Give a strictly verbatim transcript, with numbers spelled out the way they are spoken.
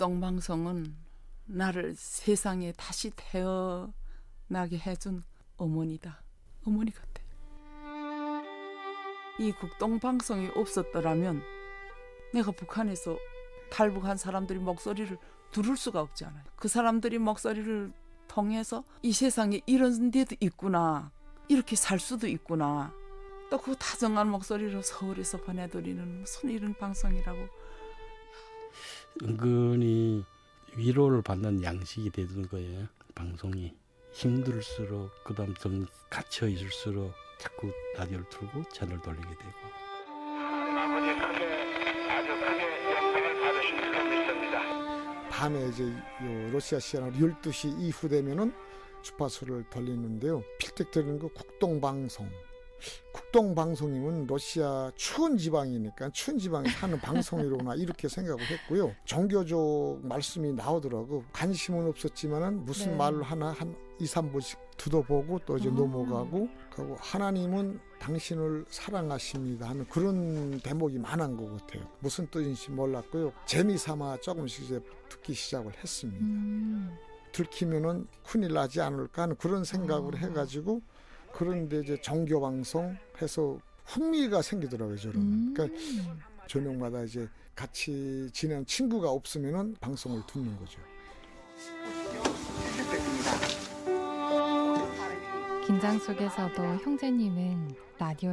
국동방송은 나를 세상에 다시 태어나게 해준 어머니다. 어머니 같아. 이 국동방송이 없었더라면 내가 북한에서 탈북한 사람들이 목소리를 들을 수가 없지 않아요. 그 사람들이 목소리를 통해서 이 세상에 이런 데도 있구나. 이렇게 살 수도 있구나. 또 그 다정한 목소리로 서울에서 보내드리는 무슨 이런 방송이라고. 은근히 위로를 받는 양식이 되는 거예요. 방송이. 힘들수록 그다음 좀 갇혀 있을수록 자꾸 라디오를 틀고 채널 돌리게 되고. 아버지 크게 아주 크게 영향을 받으신 것 믿습니다. 밤에 이제 요 러시아 시간 열두 시 이후 되면은 주파수를 돌리는데요. 필적 들리는 거 국동방송. 국동방송이면 러시아 추운 지방이니까 추운 지방에 사는 방송이로구나 이렇게 생각을 했고요. 종교적 말씀이 나오더라고. 관심은 없었지만은 무슨 네. 말을 하나 한 이, 삼 분씩 두어보고 또 이제 아. 넘어가고 그리고 하나님은 당신을 사랑하십니다 하는 그런 대목이 많은 것 같아요. 무슨 뜻인지 몰랐고요. 재미삼아 조금씩 이제 듣기 시작을 했습니다. 음. 들키면은 큰일 나지 않을까 하는 그런 생각을 아. 해가지고 그런데 이제 정교방송 해서 흥미가 생기더라고요, 저는. 음. 그러니까 저녁마다 이제 같이 지낸 친구가 없으면은 방송을 듣는 거죠. 긴장 속에서도 형제님은 라디오